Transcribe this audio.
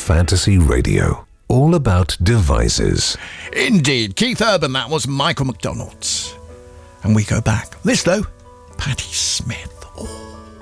Fantasy Radio. All about devices. Indeed. Keith Urban, that was Michael McDonald. And we go back. This, though, Patti Smith. Oh.